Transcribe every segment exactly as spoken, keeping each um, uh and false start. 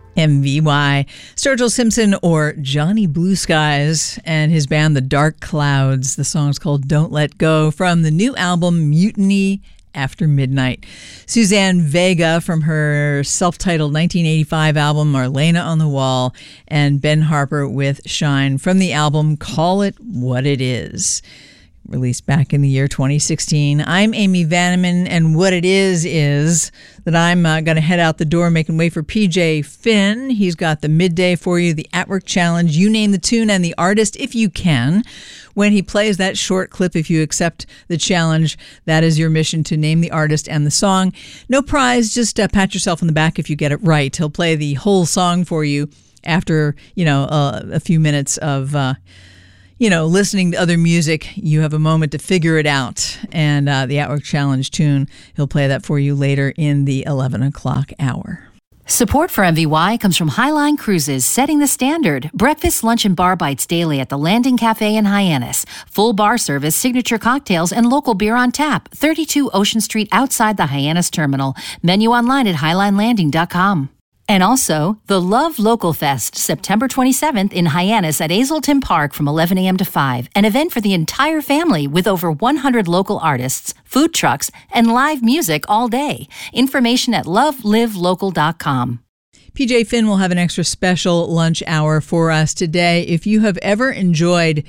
M V Y, Sturgill Simpson, or Johnny Blue Skies, and his band The Dark Clouds. The song's called Don't Let Go from the new album Mutiny After Midnight. Suzanne Vega from her self-titled nineteen eighty-five album Marlena on the Wall, and Ben Harper with Shine from the album Call It What It Is, released back in the year twenty sixteen. I'm Amy Vanneman, and what it is is that I'm uh, going to head out the door making way for P J Finn. He's got the midday for you, the At Work Challenge. You name the tune and the artist if you can. When he plays that short clip, if you accept the challenge, that is your mission, to name the artist and the song. No prize, just uh, pat yourself on the back if you get it right. He'll play the whole song for you after, you know, uh, a few minutes of uh you know, listening to other music. You have a moment to figure it out. And uh, the At Work Challenge tune, he'll play that for you later in the eleven o'clock hour. Support for M V Y comes from Highline Cruises, setting the standard. Breakfast, lunch, and bar bites daily at the Landing Cafe in Hyannis. Full bar service, signature cocktails, and local beer on tap. thirty-two Ocean Street outside the Hyannis Terminal. Menu online at highline landing dot com. And also, the Love Local Fest, September twenty-seventh in Hyannis at Azleton Park from eleven a.m. to five. An event for the entire family with over one hundred local artists, food trucks, and live music all day. Information at love live local dot com. P J Finn will have an extra special lunch hour for us today. If you have ever enjoyed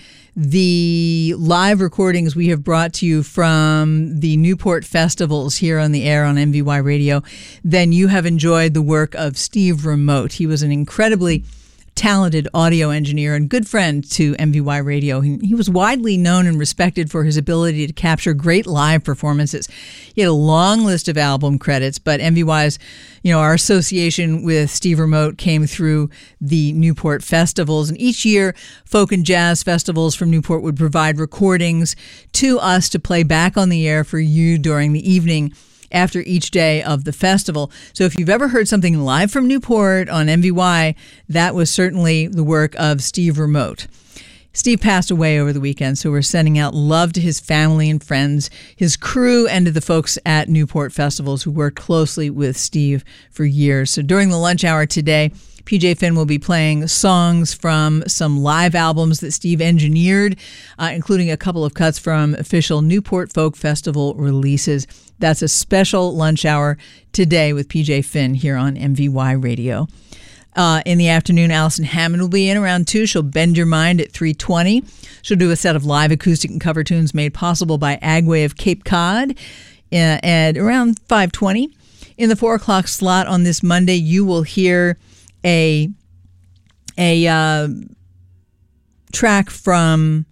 the live recordings we have brought to you from the Newport festivals here on the air on M V Y Radio, then you have enjoyed the work of Steve Remote. He was an incredibly talented audio engineer and good friend to M V Y Radio. He, he was widely known and respected for his ability to capture great live performances. He had a long list of album credits, but M V Y's, you know, our association with Steve Remote came through the Newport festivals. And each year, folk and jazz festivals from Newport would provide recordings to us to play back on the air for you during the evening after each day of the festival. So if you've ever heard something live from Newport on M V Y, that was certainly the work of Steve Remote. Steve passed away over the weekend, so we're sending out love to his family and friends, his crew, and to the folks at Newport Festivals who worked closely with Steve for years. So during the lunch hour today, P J Finn will be playing songs from some live albums that Steve engineered, uh, including a couple of cuts from official Newport Folk Festival releases. That's a special lunch hour today with P J Finn here on M V Y Radio. Uh, in the afternoon, Allison Hammond will be in around two. She'll bend your mind at three twenty. She'll do a set of live acoustic and cover tunes made possible by Agway of Cape Cod uh, at around five twenty. In the four o'clock slot on this Monday, you will hear a a uh, track from